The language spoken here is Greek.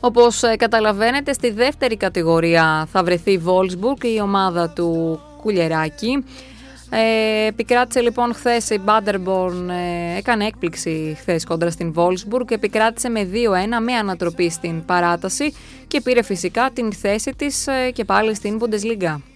Όπως καταλαβαίνετε, στη δεύτερη κατηγορία θα βρεθεί η Wolfsburg, η ομάδα του Κουλιεράκη. Επικράτησε λοιπόν χθες η Paderborn, έκανε έκπληξη χθες κόντρα στην Wolfsburg, επικράτησε με 2-1 με ανατροπή στην παράταση και πήρε φυσικά την θέση της και πάλι στην Bundesliga.